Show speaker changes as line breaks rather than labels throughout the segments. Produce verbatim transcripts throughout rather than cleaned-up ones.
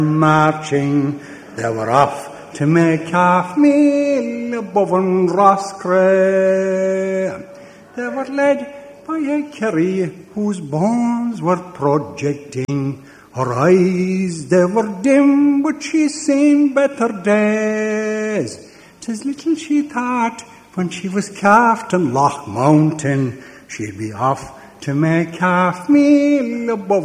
marching, they were off to make half meal above Roscrea. They were led by a Kerry whose bones were projecting. Her eyes, they were dim, but she's seen better days. 'Tis little she thought when she was calved in Loch Mountain, she'd be off to make half meal above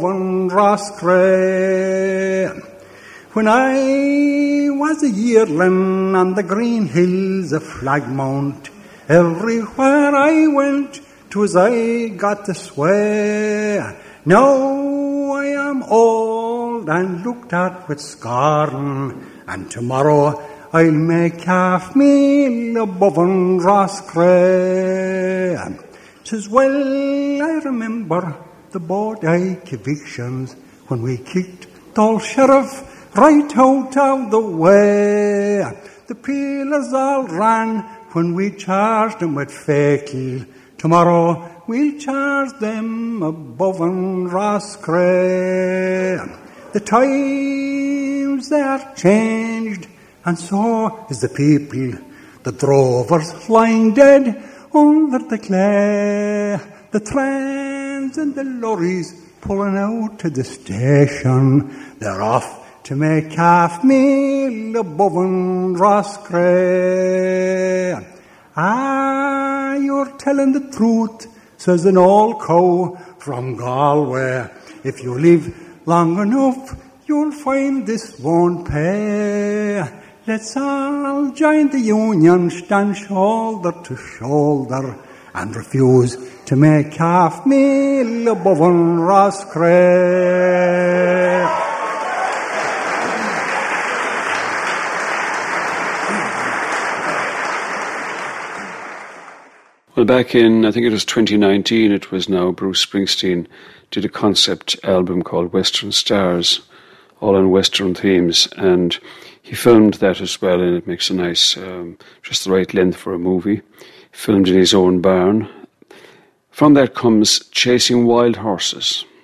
Roscrea. When I was a yearling on the green hills of Flagmount, everywhere I went, 'twas I got to swear. Now I am old and looked at with scorn, and tomorrow I'll make half meal above Roscrea. 'Tis well I remember the Bodyke evictions when we kicked Dol Sheriff right out of the way. The peelers all ran when we charged them with fatal. Tomorrow we'll charge them above Roscrea. The times they are changed, and so is the people. The drovers lying dead under the clay. The trains and the lorries pulling out to the station. They're off to make half meal above Roscrea. Ah, you're telling the truth, says an old cow from Galway. If you live long enough, you'll find this won't pay. Let's all join the union, stand shoulder to shoulder, and refuse to make half meal above Roscrea.
Well, back in, I think it was twenty nineteen, it was now, Bruce Springsteen did a concept album called Western Stars, all on Western themes, and he filmed that as well, and it makes a nice, um, just the right length for a movie. Filmed in his own barn. From that comes Chasing Wild Horses.